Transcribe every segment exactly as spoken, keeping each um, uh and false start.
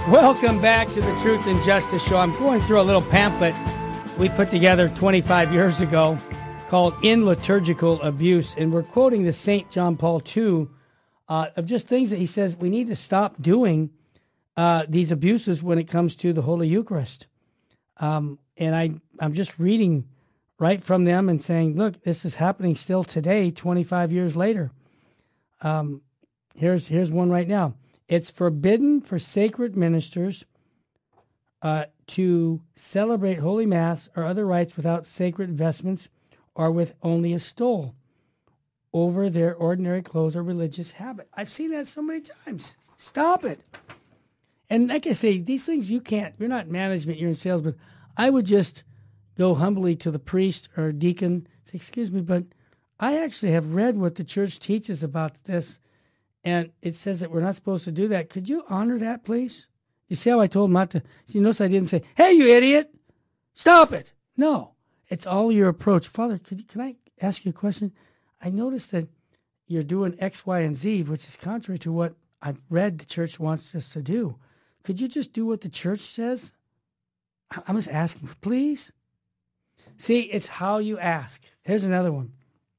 Welcome back to the Truth and Justice Show. I'm going through a little pamphlet we put together twenty-five years ago called In Liturgical Abuse, and we're quoting the Saint John Paul the Second uh, of just things that he says we need to stop doing uh, these abuses when it comes to the Holy Eucharist. Um, and I, I'm just reading right from them and saying, look, this is happening still today, twenty-five years later. Um, here's here's one right now. It's forbidden for sacred ministers uh, to celebrate Holy Mass or other rites without sacred vestments or with only a stole over their ordinary clothes or religious habit. I've seen that so many times. Stop it. And like I say, these things you can't, you're not management, you're in sales, but I would just go humbly to the priest or deacon, say, excuse me, but I actually have read what the church teaches about this. And it says that we're not supposed to do that. Could you honor that, please? You see how I told him not to? See, notice I didn't say, hey, you idiot, stop it. No, it's all your approach. Father, could you, can I ask you a question? I noticed that you're doing X, Y, and Z, which is contrary to what I've read the church wants us to do. Could you just do what the church says? I'm just asking, please. See, it's how you ask. Here's another one.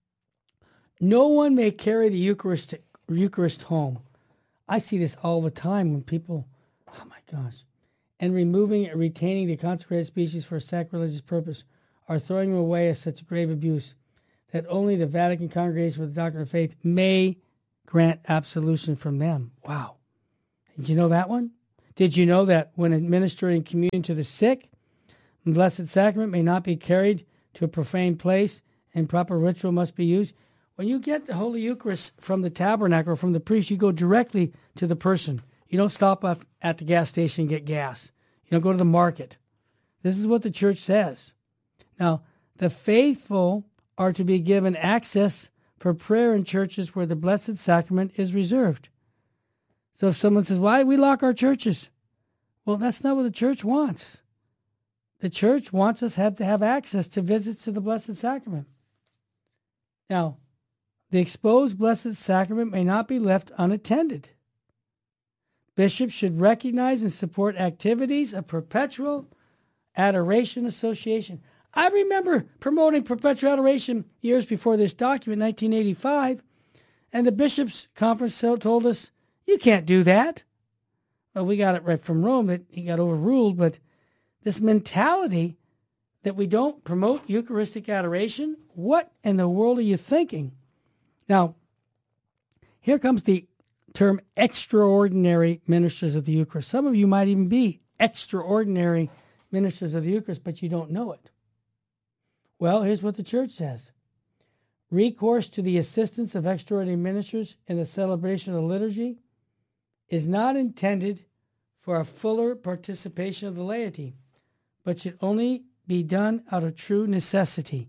No one may carry the Eucharist Eucharist home. I see this all the time when people, oh my gosh, and removing and retaining the consecrated species for a sacrilegious purpose are throwing them away as such grave abuse that only the Vatican Congregation for the Doctrine of Faith may grant absolution from them. Wow. Did you know that one? Did you know that when administering communion to the sick, the Blessed Sacrament may not be carried to a profane place and proper ritual must be used? When you get the Holy Eucharist from the tabernacle or from the priest, you go directly to the person. You don't stop up at the gas station and get gas. You don't go to the market. This is what the church says. Now, the faithful are to be given access for prayer in churches where the Blessed Sacrament is reserved. So if someone says, why do we lock our churches? Well, that's not what the church wants. The church wants us have to have access to visits to the Blessed Sacrament. Now, the exposed Blessed Sacrament may not be left unattended. Bishops should recognize and support activities of Perpetual Adoration Association. I remember promoting Perpetual Adoration years before this document, nineteen eighty-five, and the Bishops' Conference told us, you can't do that. Well, we got it right from Rome that he got overruled, but this mentality that we don't promote Eucharistic adoration, what in the world are you thinking? Now, here comes the term extraordinary ministers of the Eucharist. Some of you might even be extraordinary ministers of the Eucharist, but you don't know it. Well, here's what the church says. Recourse to the assistance of extraordinary ministers in the celebration of the liturgy is not intended for a fuller participation of the laity, but should only be done out of true necessity.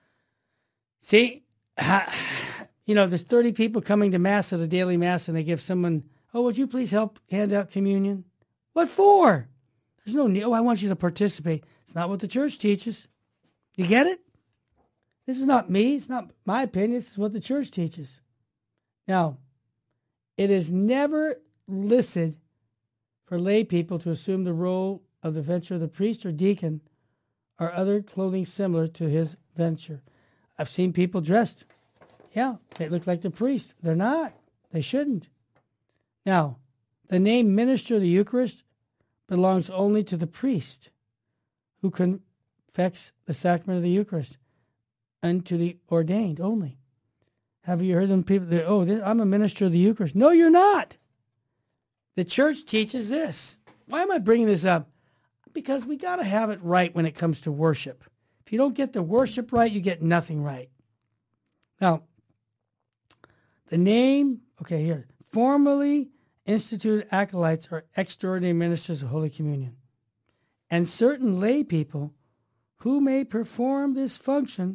See, you know, there's thirty people coming to Mass at a daily Mass, and they give someone, oh, would you please help hand out communion? What for? There's no need. Oh, I want you to participate. It's not what the church teaches. You get it? This is not me. It's not my opinion. This is what the church teaches. Now, it is never listed for lay people to assume the role of the venture of the priest or deacon or other clothing similar to his venture. I've seen people dressed. Yeah, they look like the priest. They're not. They shouldn't. Now, the name minister of the Eucharist belongs only to the priest who confects the sacrament of the Eucharist and to the ordained only. Have you heard them people that, oh, this, I'm a minister of the Eucharist? No, you're not. The church teaches this. Why am I bringing this up? Because we got to have it right when it comes to worship. If you don't get the worship right, you get nothing right. Now, the name, okay, here, formally instituted acolytes are extraordinary ministers of Holy Communion. And certain lay people who may perform this function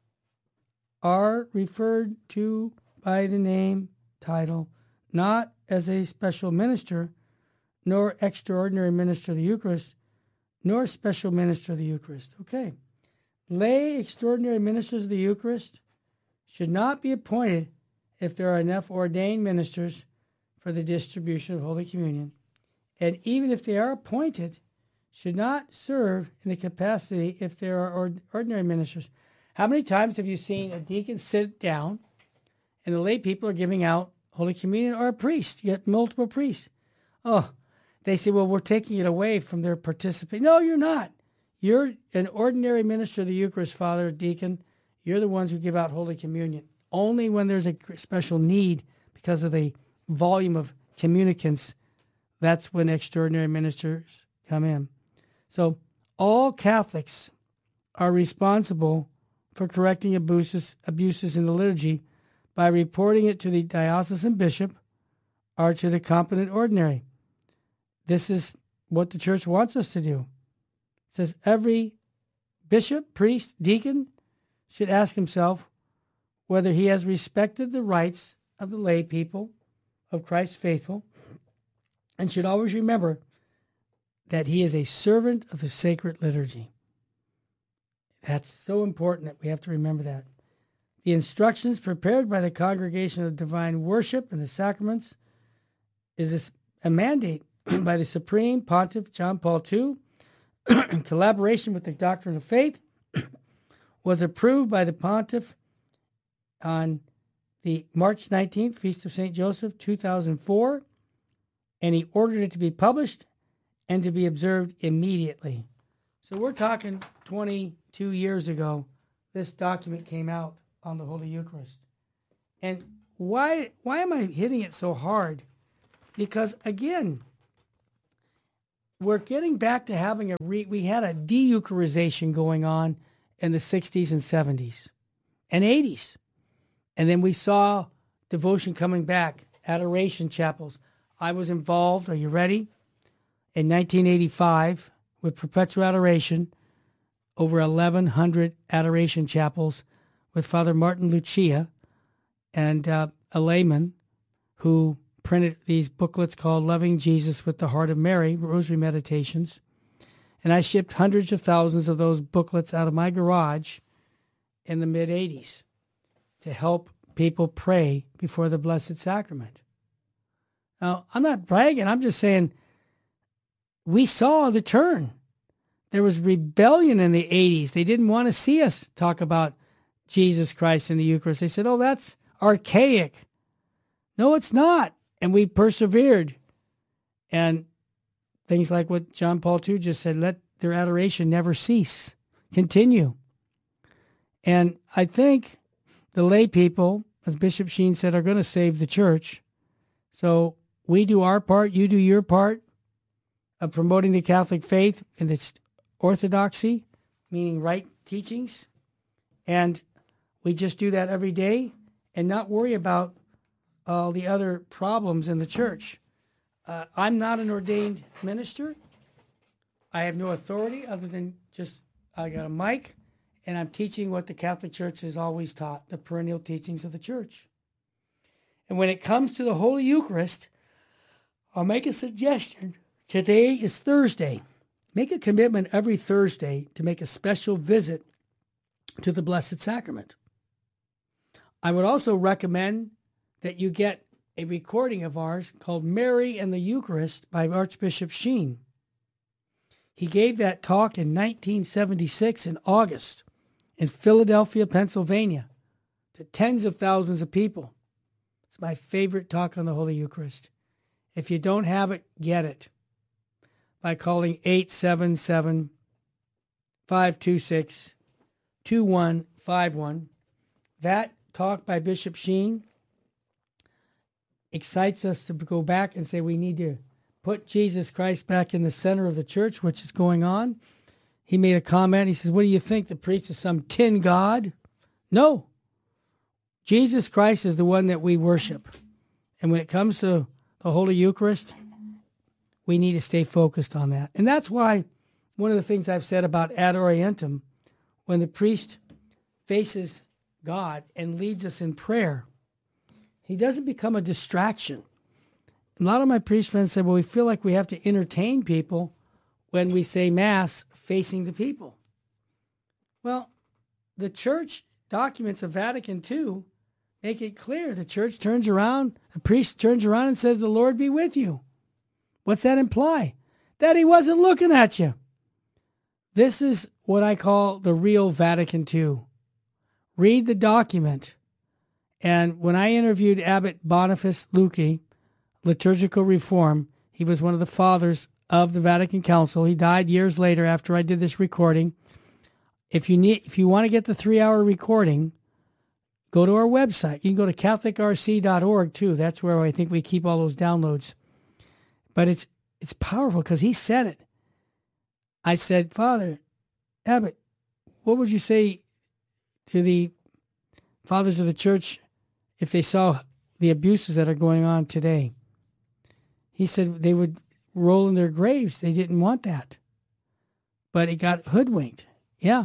are referred to by the name, title, not as a special minister, nor extraordinary minister of the Eucharist, nor special minister of the Eucharist. Okay. Lay extraordinary ministers of the Eucharist should not be appointed if there are enough ordained ministers for the distribution of Holy Communion, and even if they are appointed, should not serve in the capacity if there are ord- ordinary ministers. How many times have you seen a deacon sit down and the lay people are giving out Holy Communion, or a priest? You get multiple priests. Oh, they say, well, we're taking it away from their participation. No, you're not. You're an ordinary minister of the Eucharist, Father, deacon. You're the ones who give out Holy Communion. Only when there's a special need because of the volume of communicants, that's when extraordinary ministers come in. So all Catholics are responsible for correcting abuses, abuses in the liturgy by reporting it to the diocesan bishop or to the competent ordinary. This is what the church wants us to do. It says every bishop, priest, deacon should ask himself whether he has respected the rights of the lay people, of Christ's faithful, and should always remember that he is a servant of the sacred liturgy. That's so important that we have to remember that. The instructions prepared by the Congregation of Divine Worship and the Sacraments is a mandate by the Supreme Pontiff John Paul the Second, in collaboration with the Doctrine of Faith, was approved by the Pontiff on the March nineteenth, Feast of Saint Joseph, two thousand four, and he ordered it to be published and to be observed immediately. So we're talking twenty-two years ago, this document came out on the Holy Eucharist. And why why am I hitting it so hard? Because, again, we're getting back to having a, re, we had a de-Eucharization going on in the sixties and seventies and eighties. And then we saw devotion coming back, adoration chapels. I was involved, are you ready? In nineteen eighty-five with Perpetual Adoration, over eleven hundred adoration chapels with Father Martin Lucia and uh, a layman who printed these booklets called Loving Jesus with the Heart of Mary, Rosary Meditations. And I shipped hundreds of thousands of those booklets out of my garage in the mid-eighties to help people pray before the Blessed Sacrament. Now, I'm not bragging. I'm just saying we saw the turn. There was rebellion in the eighties. They didn't want to see us talk about Jesus Christ in the Eucharist. They said, oh, that's archaic. No, it's not. And we persevered. And things like what John Paul the Second just said, let their adoration never cease. Continue. And I think the lay people, as Bishop Sheen said, are going to save the church. So we do our part, you do your part of promoting the Catholic faith and its orthodoxy, meaning right teachings. And we just do that every day and not worry about all the other problems in the church. Uh, I'm not an ordained minister. I have no authority other than just I got a mic and I'm teaching what the Catholic Church has always taught, the perennial teachings of the church. And when it comes to the Holy Eucharist, I'll make a suggestion. Today is Thursday. Make a commitment every Thursday to make a special visit to the Blessed Sacrament. I would also recommend that you get a recording of ours called Mary and the Eucharist by Archbishop Sheen. He gave that talk in nineteen seventy-six in August in Philadelphia, Pennsylvania, to tens of thousands of people. It's my favorite talk on the Holy Eucharist. If you don't have it, get it by calling eight seven seven, five two six, two one five one. That talk by Bishop Sheen excites us to go back and say we need to put Jesus Christ back in the center of the church, which is going on. He made a comment. He says, what do you think? The priest is some tin god? No. Jesus Christ is the one that we worship. And when it comes to the Holy Eucharist, we need to stay focused on that. And that's why one of the things I've said about ad orientem, when the priest faces God and leads us in prayer, he doesn't become a distraction. A lot of my priest friends say, well, we feel like we have to entertain people when we say Mass facing the people. Well, the church documents of Vatican Two make it clear. The church turns around, the priest turns around and says, the Lord be with you. What's that imply? That he wasn't looking at you. This is what I call the real Vatican two. Read the document. And when I interviewed Abbot Boniface Lucchi, Liturgical Reform, he was one of the fathers of the Vatican Council. He died years later after I did this recording. If you need, if you want to get the three-hour recording, go to our website. You can go to catholic r c dot org too. That's where I think we keep all those downloads. But it's it's powerful because he said it. I said, Father Abbot, what would you say to the fathers of the church if they saw the abuses that are going on today? He said they would roll in their graves. They didn't want that. But it got hoodwinked. Yeah.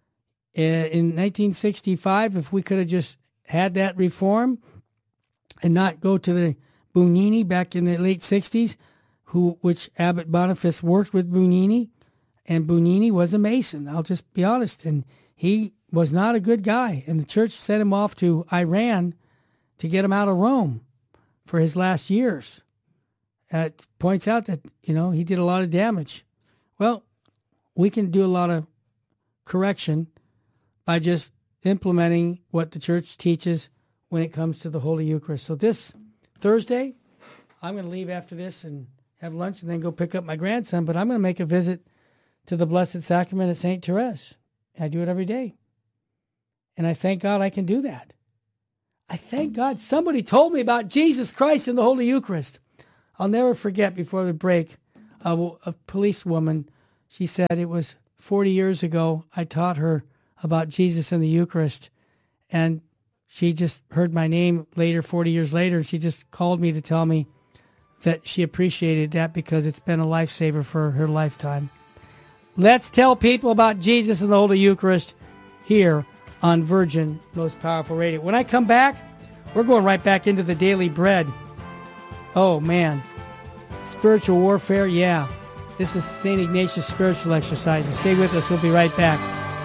In nineteen sixty-five, if we could have just had that reform and not go to the Bugnini back in the late sixties, who which Abbot Boniface worked with Bugnini, and Bugnini was a Mason. I'll just be honest. And he was not a good guy. And the church sent him off to Iran to get him out of Rome for his last years. It points out that, you know, he did a lot of damage. Well, we can do a lot of correction by just implementing what the church teaches when it comes to the Holy Eucharist. So this Thursday, I'm going to leave after this and have lunch and then go pick up my grandson, but I'm going to make a visit to the Blessed Sacrament at Saint Therese. I do it every day. And I thank God I can do that. I thank God somebody told me about Jesus Christ and the Holy Eucharist. I'll never forget, before the break, a, a policewoman, she said it was forty years ago, I taught her about Jesus and the Eucharist. And she just heard my name later, forty years later. She just called me to tell me that she appreciated that because it's been a lifesaver for her lifetime. Let's tell people about Jesus and the Holy Eucharist here on Virgin Most Powerful Radio. When I come back, we're going right back into the daily bread. Oh, man. Spiritual warfare, yeah. This is Saint Ignatius Spiritual Exercises. Stay with us. We'll be right back.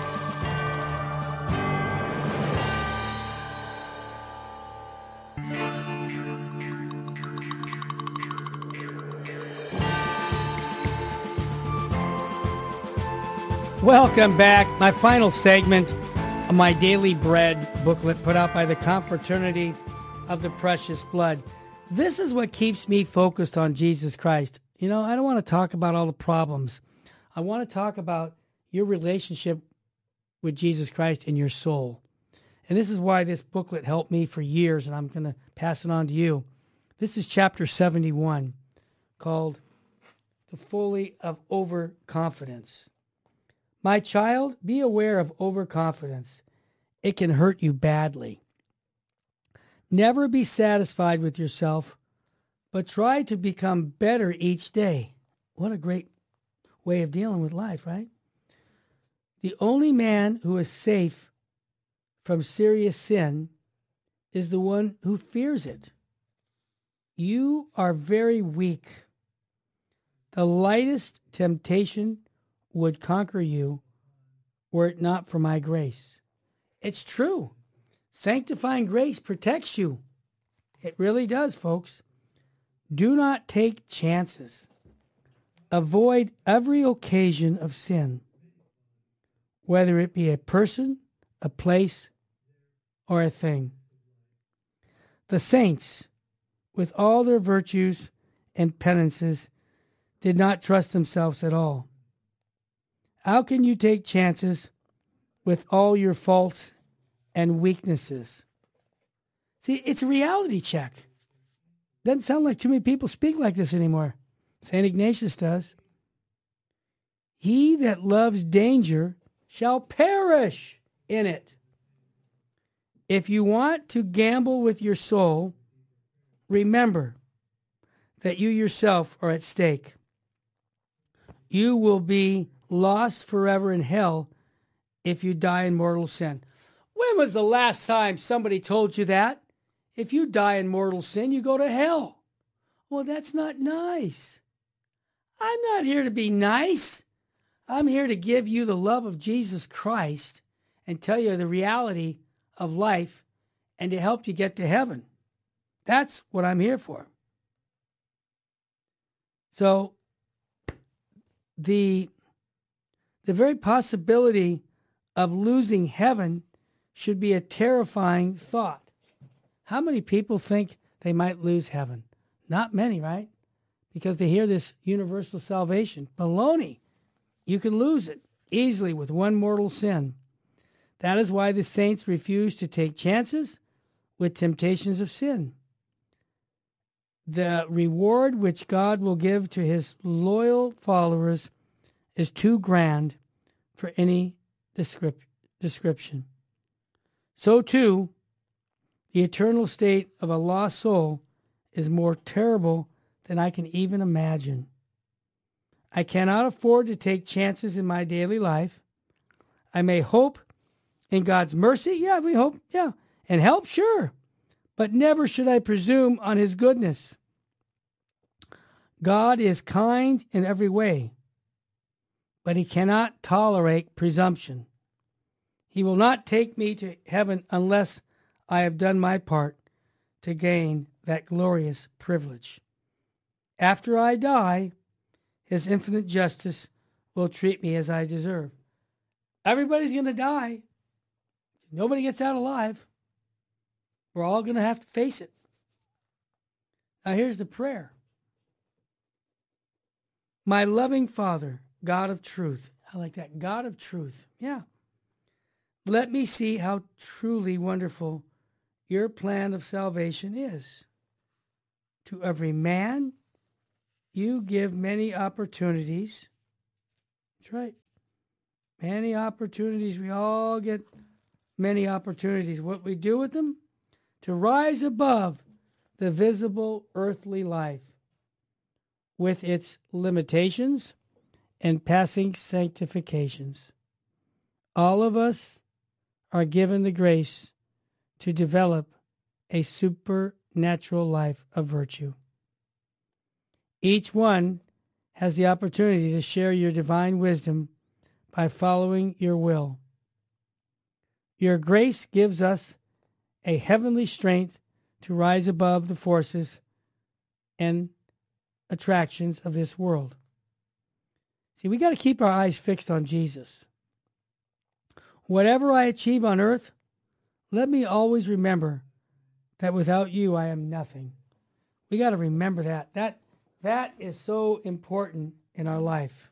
Welcome back. My final segment of my Daily Bread booklet put out by the Confraternity of the Precious Blood. This is what keeps me focused on Jesus Christ. You know, I don't want to talk about all the problems. I want to talk about your relationship with Jesus Christ in your soul. And this is why this booklet helped me for years, and I'm going to pass it on to you. This is chapter seventy-one, called The Folly of Overconfidence. My child, be aware of overconfidence. It can hurt you badly. Never be satisfied with yourself, but try to become better each day. What a great way of dealing with life, right? The only man who is safe from serious sin is the one who fears it. You are very weak. The lightest temptation would conquer you were it not for my grace. It's true. Sanctifying grace protects you. It really does, folks. Do not take chances. Avoid every occasion of sin, whether it be a person, a place, or a thing. The saints, with all their virtues and penances, did not trust themselves at all. How can you take chances with all your faults and weaknesses? See, it's a reality check. Doesn't sound like too many people speak like this anymore. Saint Ignatius does. He that loves danger shall perish in it. If you want to gamble with your soul, remember that you yourself are at stake. You will be lost forever in hell if you die in mortal sin. When was the last time somebody told you that? If you die in mortal sin, you go to hell. Well, that's not nice. I'm not here to be nice. I'm here to give you the love of Jesus Christ and tell you the reality of life and to help you get to heaven. That's what I'm here for. So the the very possibility of losing heaven should be a terrifying thought. How many people think they might lose heaven? Not many, right? Because they hear this universal salvation. Baloney. You can lose it easily with one mortal sin. That is why the saints refuse to take chances with temptations of sin. The reward which God will give to his loyal followers is too grand for any descrip- description. So too, the eternal state of a lost soul is more terrible than I can even imagine. I cannot afford to take chances in my daily life. I may hope in God's mercy. Yeah, we hope. Yeah. And help, sure. But never should I presume on his goodness. God is kind in every way, but he cannot tolerate presumption. He will not take me to heaven unless I have done my part to gain that glorious privilege. After I die, his infinite justice will treat me as I deserve. Everybody's going to die. Nobody gets out alive. We're all going to have to face it. Now here's the prayer. My loving Father, God of truth. I like that. God of truth. Yeah. Let me see how truly wonderful your plan of salvation is. To every man, you give many opportunities. That's right. Many opportunities. We all get many opportunities. What we do with them? To rise above the visible earthly life with its limitations and passing sanctifications. All of us are given the grace to develop a supernatural life of virtue. Each one has the opportunity to share your divine wisdom by following your will. Your grace gives us a heavenly strength to rise above the forces and attractions of this world. See, we got to keep our eyes fixed on Jesus. Whatever I achieve on earth, let me always remember that without you, I am nothing. We got to remember that. That that is so important in our life.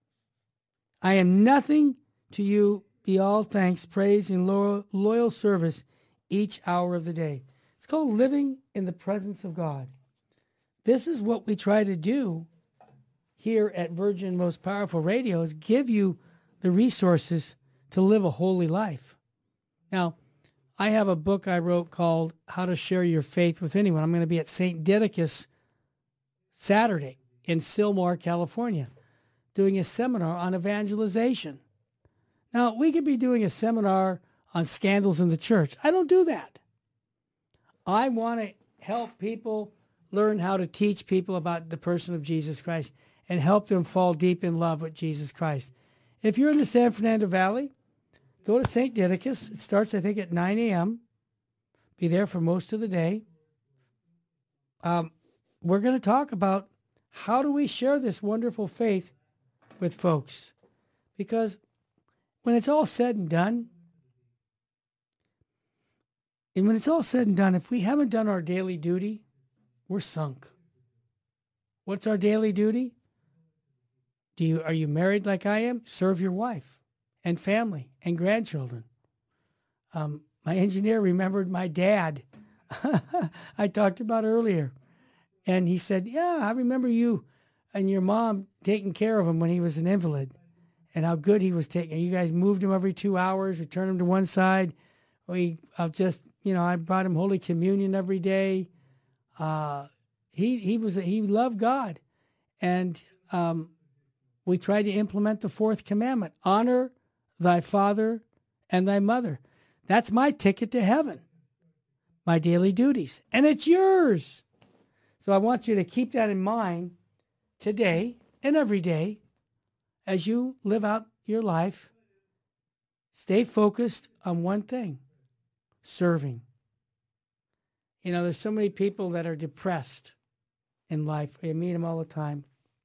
I am nothing to you. Be all thanks, praise, and loyal, loyal service each hour of the day. It's called living in the presence of God. This is what we try to do here at Virgin Most Powerful Radio, is give you the resources to live a holy life. Now, I have a book I wrote called How to Share Your Faith with Anyone. I'm going to be at Saint Didacus Saturday in Sylmar, California, doing a seminar on evangelization. Now, we could be doing a seminar on scandals in the church. I don't do that. I want to help people learn how to teach people about the person of Jesus Christ and help them fall deep in love with Jesus Christ. If you're in the San Fernando Valley, go to Saint Didacus. It starts, I think, at nine a.m. Be there for most of the day. Um, we're going to talk about how do we share this wonderful faith with folks. Because when it's all said and done, and when it's all said and done, if we haven't done our daily duty, we're sunk. What's our daily duty? Do you are you married like I am? Serve your wife and family and grandchildren. Um, my engineer remembered my dad I talked about earlier. And he said, yeah, I remember you and your mom taking care of him when he was an invalid and how good he was taking. You guys moved him every two hours. We turned him to one side. We uh, just, you know, I brought him Holy Communion every day. Uh, he he was he loved God. And um, we tried to implement the fourth commandment, honor thy father and thy mother. That's my ticket to heaven, my daily duties. And it's yours. So I want you to keep that in mind today and every day as you live out your life. Stay focused on one thing, serving. You know, there's so many people that are depressed in life. I meet them all the time.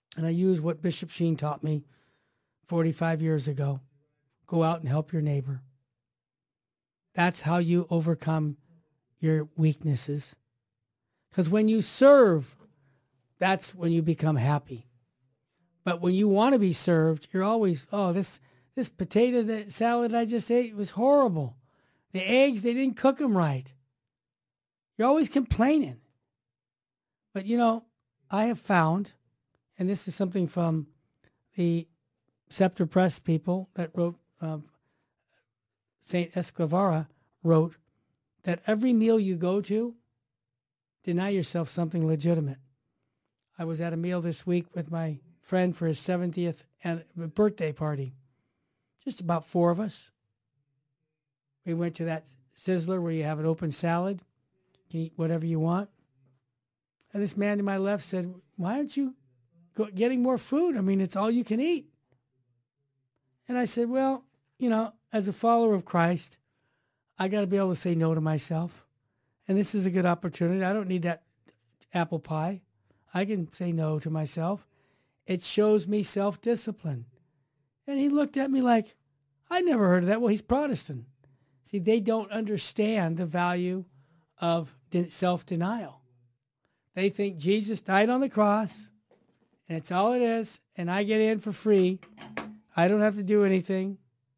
And I use what Bishop Sheen taught me forty-five years ago. Go out and help your neighbor. That's how you overcome your weaknesses. Because when you serve, that's when you become happy. But when you want to be served, you're always, oh, this this potato that salad I just ate was horrible. The eggs, they didn't cook them right. You're always complaining. But, you know, I have found, and this is something from the Scepter Press people that wrote, uh, Saint Escrivara wrote, that every meal you go to, deny yourself something legitimate. I was at a meal this week with my friend for his seventieth birthday party. Just about four of us. We went to that Sizzler where you have an open salad. You can eat whatever you want. And this man to my left said, why aren't you go, getting more food? I mean, it's all you can eat. And I said, well, you know, as a follower of Christ, I got to be able to say no to myself. And this is a good opportunity. I don't need that apple pie. I can say no to myself. It shows me self-discipline. And he looked at me like, I never heard of that. Well, he's Protestant. See, they don't understand the value of self-denial. They think Jesus died on the cross, and it's all it is, and I get in for free. I don't have to do anything.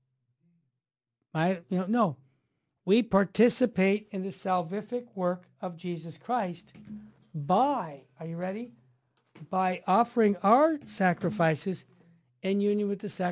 I, you know, no. We participate in the salvific work of Jesus Christ by, are you ready? By offering our sacrifices in union with the sacrifice